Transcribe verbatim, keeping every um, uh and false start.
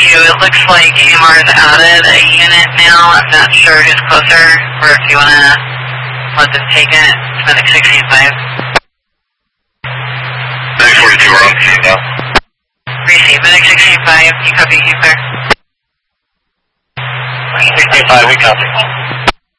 you. It looks like A M R's added a unit now. I'm not sure who's closer, or if you want to let them take it. Medic sixteen five. Medic forty-two, we're on scene now. Receive, Medic sixteen five. You copy, you clear. sixteen five, we copy.